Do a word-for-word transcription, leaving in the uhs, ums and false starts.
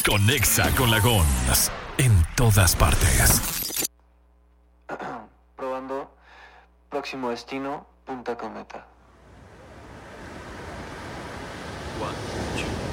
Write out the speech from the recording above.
Conexa con la Gons. En todas partes. Probando. Próximo destino, Punta Cometa. One, two.